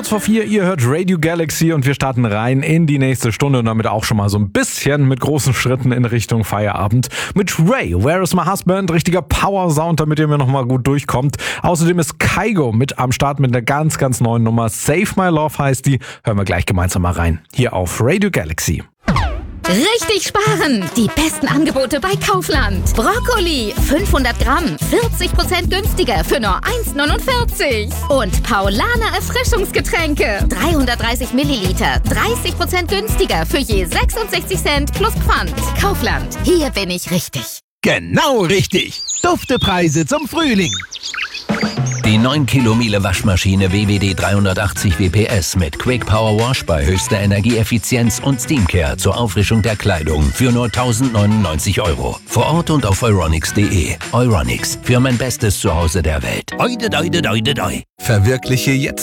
Kurz vor 4, ihr hört Radio Galaxy und wir starten rein in die nächste Stunde und damit auch schon mal so ein bisschen mit großen Schritten in Richtung Feierabend. Mit Ray, Where is my husband? Richtiger Power-Sound, damit ihr mir nochmal gut durchkommt. Außerdem ist Kygo mit am Start mit einer ganz, ganz neuen Nummer. Save My Love heißt die. Hören wir gleich gemeinsam mal rein. Hier auf Radio Galaxy. Richtig sparen! Die besten Angebote bei Kaufland. Brokkoli, 500 Gramm, 40% günstiger für nur 1,49. Und Paulaner Erfrischungsgetränke, 330 Milliliter, 30% günstiger für je 66 Cent plus Pfand. Kaufland, hier bin ich richtig. Genau richtig. Duftepreise zum Frühling. Die 9 Kilo Miele Waschmaschine WWD 380 WPS mit Quick Power Wash bei höchster Energieeffizienz und Steamcare zur Auffrischung der Kleidung für nur 1.099 €. Vor Ort und auf euronics.de. Euronics, für mein bestes Zuhause der Welt. Verwirkliche jetzt